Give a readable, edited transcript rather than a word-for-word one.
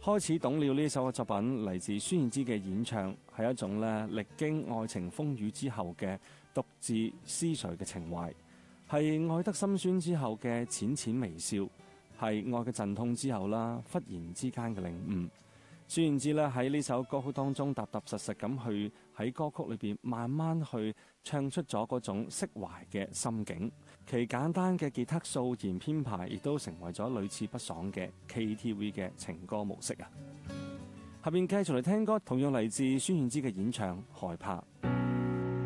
開始懂了呢首嘅作品，嚟自孫燕姿嘅演唱，係一種咧歷經愛情風雨之後嘅獨自思緒嘅情懷，係愛得心酸之後嘅淺淺微笑，係愛嘅陣痛之後啦，忽然之間嘅領悟。孫燕姿咧喺呢首歌曲當中踏踏實實咁去喺歌曲裏邊慢慢去唱出咗嗰種釋懷嘅心境，其簡單嘅吉他掃弦編排亦都成為咗屢次不爽嘅 KTV 嘅情歌模式啊！下邊繼續嚟聽歌，同樣嚟自孫燕姿嘅演唱《害怕》。